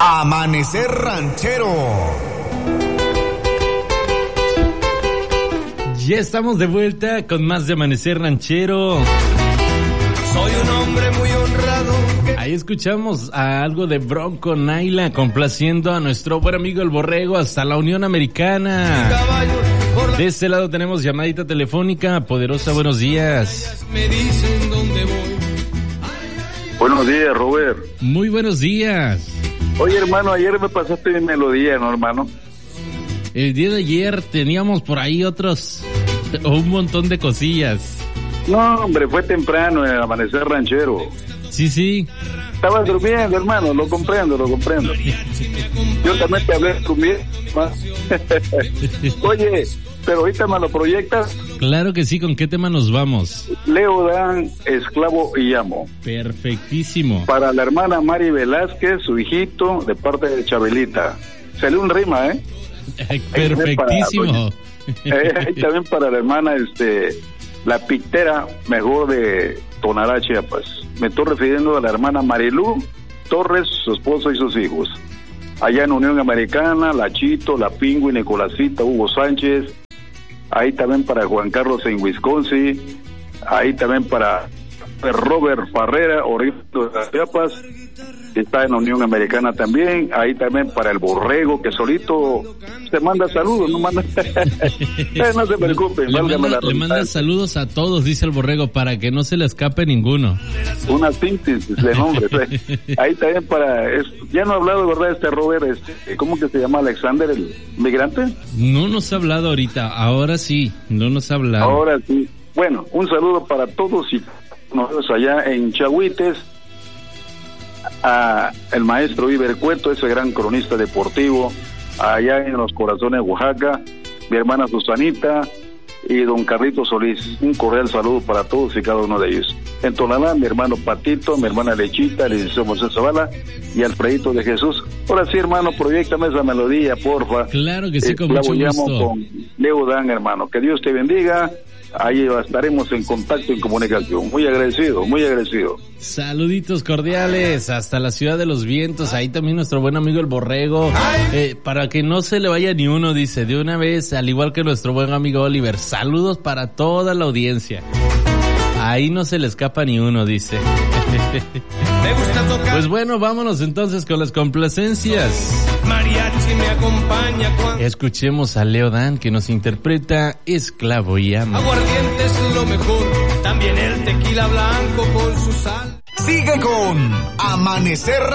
Amanecer Ranchero. Ya estamos de vuelta con más de Amanecer Ranchero. Soy un hombre muy honrado. Ahí escuchamos algo de Bronco Naila complaciendo a nuestro buen amigo el Borrego hasta la Unión Americana. De este lado tenemos llamadita telefónica. Poderosa, buenos días. Me dicen dónde voy. Buenos días, Robert. Muy buenos días. Oye, hermano, ayer me pasaste mi melodía, ¿no, hermano? El día de ayer teníamos por ahí un montón de cosillas. No, hombre, fue temprano en el Amanecer Ranchero. Sí. Estabas durmiendo, hermano, lo comprendo. Yo también te hablé durmiendo. Oye, pero ahorita me lo proyectas. Claro que sí, ¿con qué tema nos vamos? Leo Dan, Esclavo y Amo. Perfectísimo. Para la hermana Mari Velázquez, su hijito, de parte de Chabelita. Salió un rima, ¿eh? Perfectísimo. También para la hermana, la Pitera, mejor de Tonalá, Chiapas. Me estoy refiriendo a la hermana Marilú Torres, su esposo y sus hijos. Allá en Unión Americana, la Chito, la Pingüi, Nicolásita, Hugo Sánchez. Ahí también para Juan Carlos en Wisconsin. Ahí también para Robert Farrera, Orito de Chiapas. Está en Unión Americana también. Ahí también para el Borrego, que solito te manda saludos, no manda. No se preocupen. Le manda saludos a todos, dice el Borrego, para que no se le escape ninguno. Una síntesis de nombres. Ahí también ya no ha hablado, ¿verdad? Robert, ¿cómo que se llama? Alexander, el migrante. No nos ha hablado ahorita, ahora sí, no nos ha hablado. Ahora sí. Bueno, un saludo para todos y nosotros allá en Chahuites. A el maestro Iber Cueto, ese gran cronista deportivo, allá en los Corazones, Oaxaca, mi hermana Susanita y don Carlito Solís. Un cordial saludo para todos y cada uno de ellos. En Tonalá, mi hermano Patito, mi hermana Lechita, el licenciado Moisés Zavala y Alfredito de Jesús. Ahora sí, hermano, proyéctame esa melodía, porfa. Claro que sí, con mucho gusto. Con Leo Dan, hermano. Que Dios te bendiga. Ahí estaremos en contacto, en comunicación. Muy agradecido, muy agradecido. Saluditos cordiales hasta la Ciudad de los Vientos. Ahí también nuestro buen amigo el Borrego. Para que no se le vaya ni uno, dice, de una vez, al igual que nuestro buen amigo Oliver. Saludos para toda la audiencia. Ahí no se le escapa ni uno, dice. Pues bueno, vámonos entonces con las complacencias. Mariachi me acompaña cuando... Escuchemos a Leo Dan, que nos interpreta Esclavo y Amo. Aguardiente es lo mejor, también el tequila blanco con su sal. Sigue con Amanecer